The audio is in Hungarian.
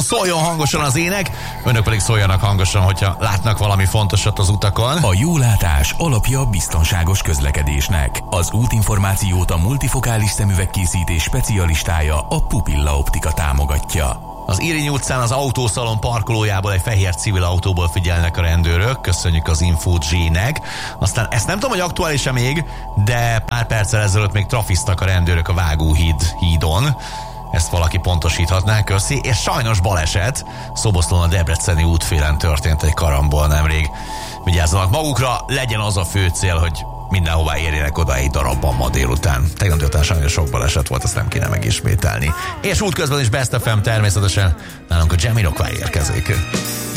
Szóljon hangosan az ének, önök pedig szóljanak hangosan, hogyha látnak valami fontosat az utakon. A jólátás alapja a biztonságos közlekedésnek. Az útinformációt a multifokális szemüvegkészítés specialistája, a Pupilla Optika támogatja. Az Irinyi utcán az autószalon parkolójából egy fehér civil autóból figyelnek a rendőrök. Köszönjük az infót Zsének. Aztán ezt nem tudom, hogy aktuális-e még, de pár perccel ezelőtt még trafiztak a rendőrök a Vágóhídon. Ezt valaki pontosíthatná, köszi. És sajnos baleset. Szoboszlón a Debreceni útfélen történt egy karambol nemrég. Vigyázzanak magukra, legyen az a fő cél, hogy mindenhová érjenek oda egy darabban ma délután. Tegnap délután sajnos sok baleset volt, azt nem kéne megismételni. És útközben is Best FM természetesen nálunk a Jamiroquai érkezik.